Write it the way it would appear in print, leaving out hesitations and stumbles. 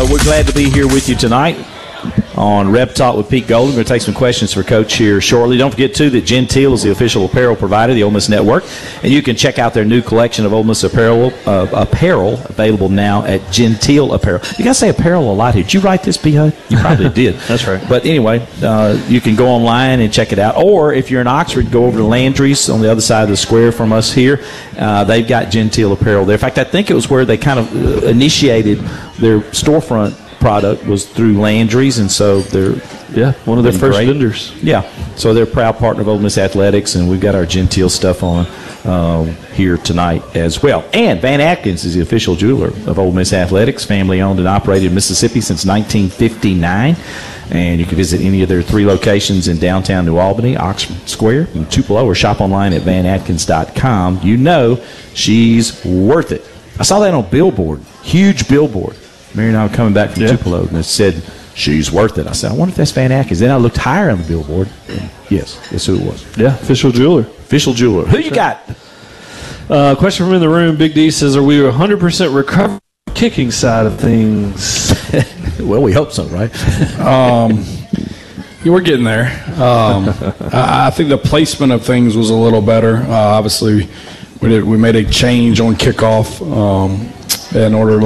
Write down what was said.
we're glad to be here with you tonight on Rep Talk with Pete Golden. We're going to take some questions for Coach here shortly. Don't forget, too, that Genteel is the official apparel provider of the Ole Miss Network, and you can check out their new collection of Ole Miss apparel available now at Genteel Apparel. You got to say apparel a lot here. Did you write this, B-Hud? You probably did. That's right. But anyway, you can go online and check it out. Or if you're in Oxford, go over to Landry's on the other side of the square from us here. They've got Genteel Apparel there. In fact, I think it was where they kind of initiated their storefront product was through Landry's, and so they're one of their first vendors. Yeah, so they're a proud partner of Ole Miss Athletics, and we've got our Genteel stuff on here tonight as well. And Van Atkins is the official jeweler of Ole Miss Athletics, family owned and operated in Mississippi since 1959. And you can visit any of their 3 locations in downtown New Albany, Oxford Square, and Tupelo, or shop online at vanatkins.com. You know she's worth it. I saw that on a billboard, huge billboard. Mary and I were coming back from Tupelo, and it said, she's worth it. I said, I wonder if that's Van Atkins. Then I looked higher on the billboard, and yes, guess who it was. Yeah, official jeweler. Official jeweler. Who you got? Question from in the room. Big D says, are we 100% recovered kicking side of things? Well, we hope so, right? We're getting there. I think the placement of things was a little better. Obviously, we made a change on kickoff in order to